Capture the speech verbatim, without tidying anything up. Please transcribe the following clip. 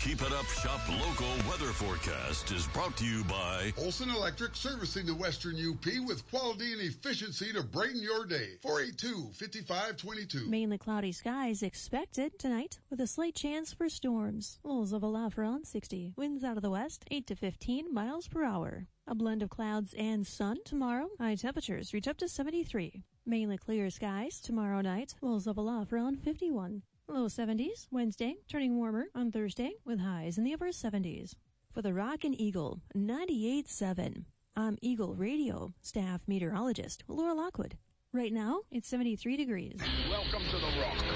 Keep It Up Shop local weather forecast is brought to you by Olson Electric, servicing the Western U P with quality and efficiency to brighten your day. four eight two, five five two two. Mainly cloudy skies expected tonight with a slight chance for storms. Lows level off around sixty. Winds out of the west, eight to fifteen miles per hour. A blend of clouds and sun tomorrow. High temperatures reach up to seventy-three. Mainly clear skies tomorrow night. Lows level off around fifty-one. Low seventies Wednesday, turning warmer on Thursday with highs in the upper seventies. For the Rockin' Eagle ninety-eight point seven, I'm Eagle Radio staff meteorologist Laura Lockwood. Right now, it's seventy-three degrees. Welcome to the Rock.